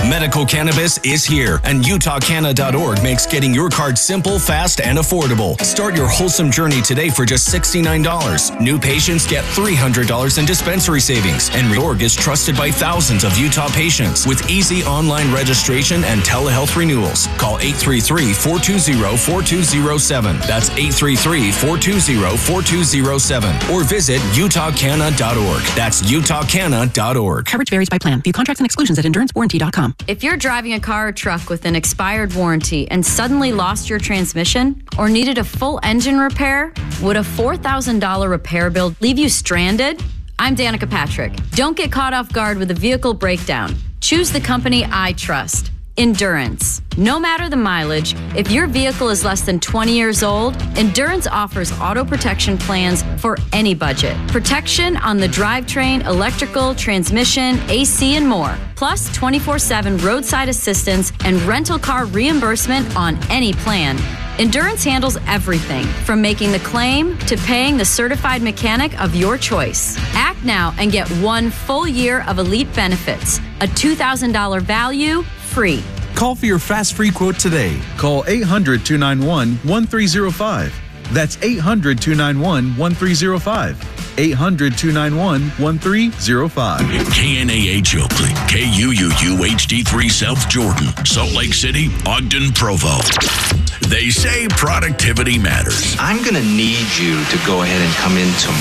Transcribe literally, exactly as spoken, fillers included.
Medical cannabis is here, and Utah Canna dot org makes getting your card simple, fast, and affordable. Start your wholesome journey today for just sixty-nine dollars. New patients get three hundred dollars in dispensary savings, and Reorg is trusted by thousands of Utah patients with easy online registration and telehealth renewals. Call eight three three, four two zero, four two zero seven. That's eight three three, four two zero, four two zero seven. Or visit Utah Canna dot org. That's Utah Canna dot org. Coverage varies by plan. View contracts and exclusions at endurance warranty dot com. If you're driving a car or truck with an expired warranty and suddenly lost your transmission or needed a full engine repair, would a four thousand dollars repair bill leave you stranded? I'm Danica Patrick. Don't get caught off guard with a vehicle breakdown. Choose the company I trust. Endurance. No matter the mileage, if your vehicle is less than twenty years old, Endurance offers auto protection plans for any budget. Protection on the drivetrain, electrical, transmission, A C, and more. Plus twenty-four seven roadside assistance and rental car reimbursement on any plan. Endurance handles everything from making the claim to paying the certified mechanic of your choice. Act now and get one full year of elite benefits. A two thousand dollars value, free. Call for your fast free quote today. Call eight hundred, two nine one, one three zero five. That's eight hundred, two nine one, one three zero five. eight hundred, two nine one, one three zero five. K N A H Oakley, K U U U H D three South Jordan, Salt Lake City, Ogden, Provo. They say productivity matters. I'm going to need you to go ahead and come in tomorrow.